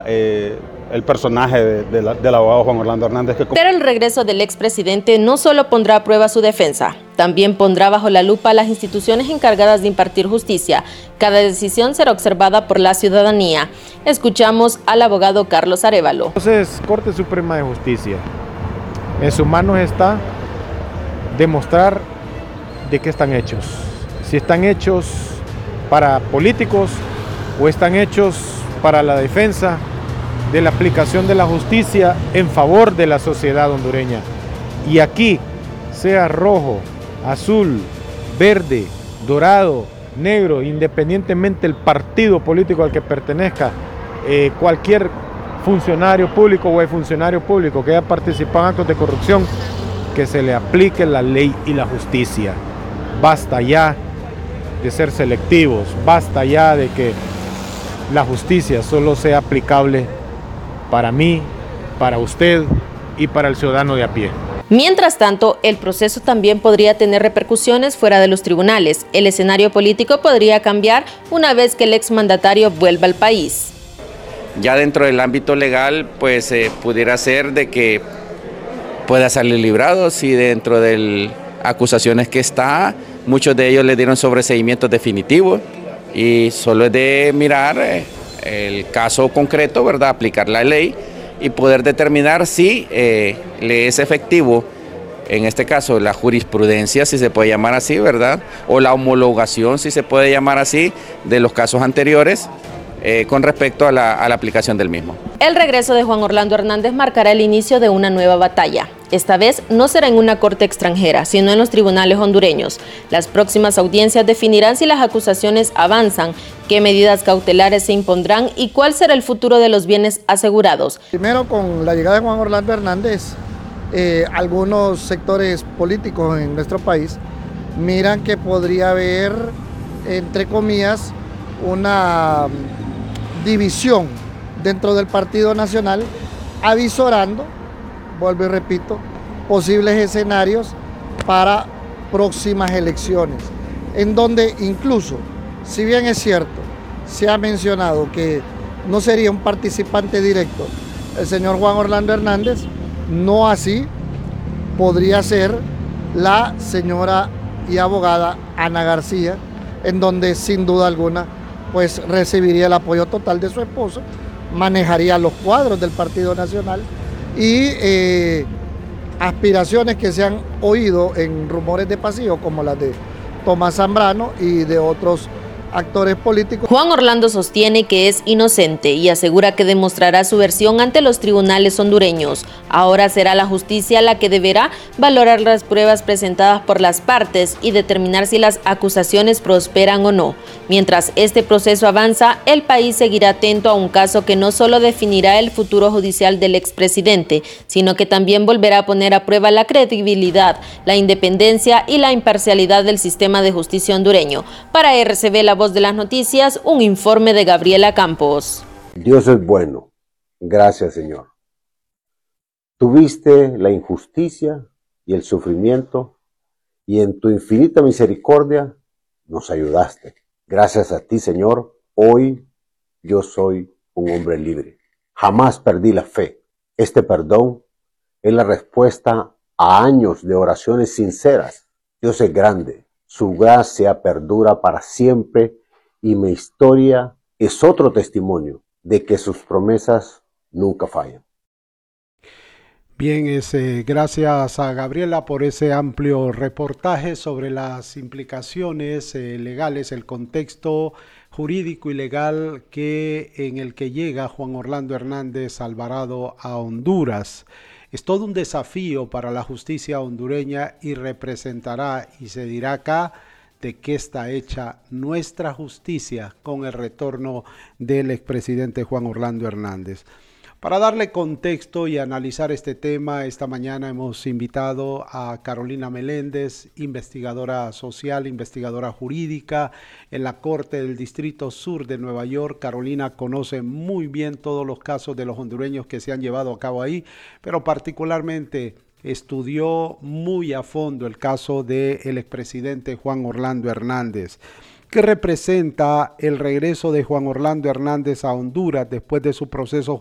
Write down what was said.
El personaje del abogado Juan Orlando Hernández. Pero el regreso del expresidente no solo pondrá a prueba su defensa, también pondrá bajo la lupa a las instituciones encargadas de impartir justicia. Cada decisión será observada por la ciudadanía. Escuchamos al abogado Carlos Arévalo. Entonces, Corte Suprema de Justicia, en sus manos está demostrar de qué están hechos. Si están hechos para políticos o están hechos para la defensa de la aplicación de la justicia en favor de la sociedad hondureña. Y aquí, sea rojo, azul, verde, dorado, negro, independientemente del partido político al que pertenezca, cualquier funcionario público o funcionario público que haya participado en actos de corrupción, que se le aplique la ley y la justicia. Basta ya de ser selectivos, basta ya de que la justicia solo sea aplicable para mí, para usted y para el ciudadano de a pie. Mientras tanto, el proceso también podría tener repercusiones fuera de los tribunales. El escenario político podría cambiar una vez que el exmandatario vuelva al país. Ya dentro del ámbito legal, pues pudiera ser de que pueda salir librado si dentro de las acusaciones que está, muchos de ellos le dieron sobreseimientos definitivos y solo es de mirar el caso concreto, ¿verdad? Aplicar la ley y poder determinar si le es efectivo, en este caso la jurisprudencia, si se puede llamar así, ¿verdad? O la homologación, si se puede llamar así, de los casos anteriores con respecto a la aplicación del mismo. El regreso de Juan Orlando Hernández marcará el inicio de una nueva batalla. Esta vez no será en una corte extranjera, sino en los tribunales hondureños. Las próximas audiencias definirán si las acusaciones avanzan, qué medidas cautelares se impondrán y cuál será el futuro de los bienes asegurados. Primero, con la llegada de Juan Orlando Hernández, algunos sectores políticos en nuestro país miran que podría haber, entre comillas, una división dentro del Partido Nacional, avisorando, vuelvo y repito, posibles escenarios para próximas elecciones, en donde incluso, si bien es cierto, se ha mencionado que no sería un participante directo el señor Juan Orlando Hernández, no así podría ser la señora y abogada Ana García, en donde sin duda alguna pues recibiría el apoyo total de su esposo, manejaría los cuadros del Partido Nacional y aspiraciones que se han oído en rumores de pasillo, como las de Tomás Zambrano y de otros actores políticos. Juan Orlando sostiene que es inocente y asegura que demostrará su versión ante los tribunales hondureños. Ahora será la justicia la que deberá valorar las pruebas presentadas por las partes y determinar si las acusaciones prosperan o no. Mientras este proceso avanza, el país seguirá atento a un caso que no solo definirá el futuro judicial del expresidente, sino que también volverá a poner a prueba la credibilidad, la independencia y la imparcialidad del sistema de justicia hondureño. Para RCB, la voz de las noticias, un informe de Gabriela Campos. Dios es bueno. Gracias, Señor. Tuviste la injusticia y el sufrimiento y en tu infinita misericordia nos ayudaste. Gracias a ti, Señor, hoy yo soy un hombre libre. Jamás perdí la fe. Este perdón es la respuesta a años de oraciones sinceras. Dios es grande. Su gracia perdura para siempre y mi historia es otro testimonio de que sus promesas nunca fallan. Bien, gracias a Gabriela por ese amplio reportaje sobre las implicaciones legales, el contexto jurídico y legal en el que llega Juan Orlando Hernández Alvarado a Honduras. Es todo un desafío para la justicia hondureña y representará, y se dirá acá, de qué está hecha nuestra justicia con el retorno del expresidente Juan Orlando Hernández. Para darle contexto y analizar este tema, esta mañana hemos invitado a Carolina Meléndez, investigadora social, investigadora jurídica en la Corte del Distrito Sur de Nueva York. Carolina conoce muy bien todos los casos de los hondureños que se han llevado a cabo ahí, pero particularmente estudió muy a fondo el caso del expresidente Juan Orlando Hernández. que representa el regreso de Juan Orlando Hernández a Honduras después de su proceso